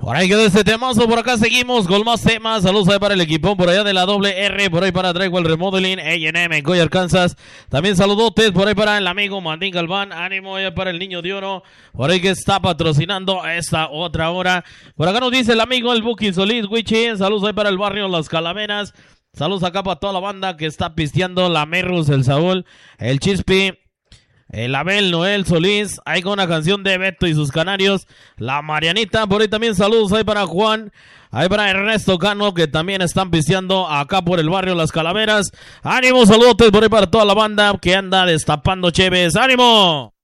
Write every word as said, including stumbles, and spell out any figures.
Por ahí quedó este temazo, por acá seguimos con más temas. Saludos ahí para el equipo, por allá de la doble R, por ahí para Drywall Remodeling, A and M en Coy, Arkansas. También saludotes por ahí para el amigo Mandín Galván, ánimo allá para el Niño de Oro, por ahí que está patrocinando a esta otra hora. Por acá nos dice el amigo el Buki Solís, Wichi, saludos ahí para el barrio Las Calaveras. Saludos acá para toda la banda que está pisteando, la Merrus, el Saúl, el Chispi, el Abel, Noel, Solís, ahí con una canción de Beto y sus canarios, la Marianita, por ahí también saludos ahí para Juan, ahí para Ernesto Cano, que también están pisteando acá por el barrio Las Calaveras. Ánimo, saludos por ahí para toda la banda que anda destapando cheves, ánimo.